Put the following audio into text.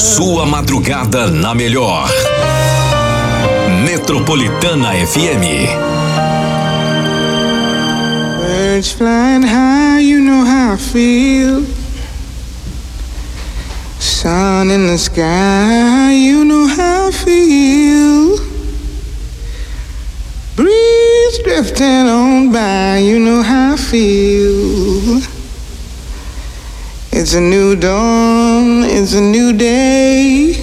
Sua madrugada na melhor. Metropolitana FM. Birds flying high, you know how I feel. Sun in the sky, you know how I feel. Breeze drifting on by, you know how I feel. It's a new dawn, it's a new day.